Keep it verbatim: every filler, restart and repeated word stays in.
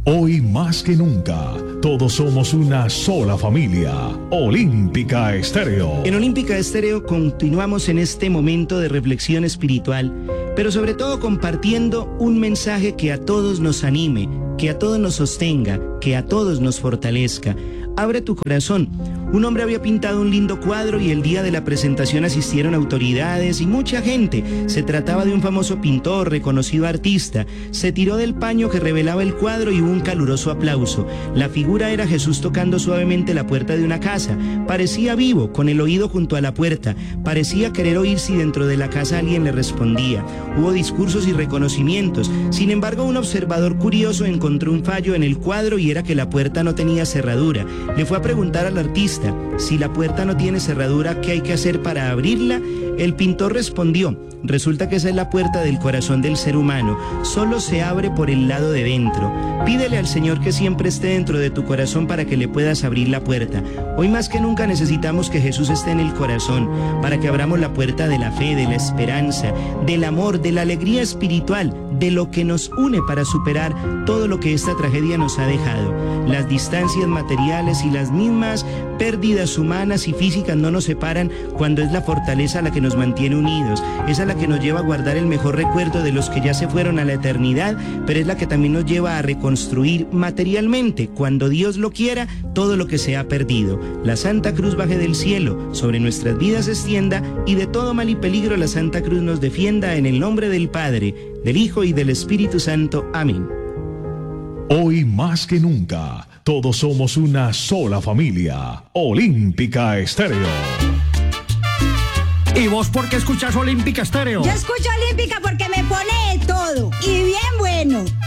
Hoy más que nunca, todos somos una sola familia. Olímpica Estéreo. En Olímpica Estéreo continuamos en este momento de reflexión espiritual, pero sobre todo compartiendo un mensaje que a todos nos anime, que a todos nos sostenga, que a todos nos fortalezca. Abre tu corazón. Un hombre había pintado un lindo cuadro y el día de la presentación asistieron autoridades y mucha gente. Se trataba de un famoso pintor, reconocido artista. Se tiró del paño que revelaba el cuadro y hubo un caluroso aplauso. La figura era Jesús tocando suavemente la puerta de una casa. Parecía vivo, con el oído junto a la puerta. Parecía querer oír si dentro de la casa alguien le respondía. Hubo discursos y reconocimientos. Sin embargo, un observador curioso encontró un fallo en el cuadro y era que la puerta no tenía cerradura. Le fue a preguntar al artista: si la puerta no tiene cerradura, ¿qué hay que hacer para abrirla? El pintor respondió: resulta que esa es la puerta del corazón del ser humano, solo se abre por el lado de dentro. Pídele al Señor que siempre esté dentro de tu corazón para que le puedas abrir la puerta. Hoy más que nunca necesitamos que Jesús esté en el corazón, para que abramos la puerta de la fe, de la esperanza, del amor, de la alegría espiritual, de lo que nos une para superar todo lo que esta tragedia nos ha dejado. Las distancias materiales y las mismas pérdidas humanas y físicas no nos separan cuando es la fortaleza la que nos mantiene unidos. Es a la que nos lleva a guardar el mejor recuerdo de los que ya se fueron a la eternidad, pero es la que también nos lleva a reconstruir materialmente, cuando Dios lo quiera, todo lo que se ha perdido. La Santa Cruz baje del cielo, sobre nuestras vidas se extienda y de todo mal y peligro la Santa Cruz nos defienda, en el nombre del Padre, del Hijo y del Espíritu Santo. Amén. Hoy más que nunca, todos somos una sola familia. Olímpica Estéreo. ¿Y vos por qué escuchás Olímpica Estéreo? Yo escucho Olímpica porque me pone de todo y bien bueno.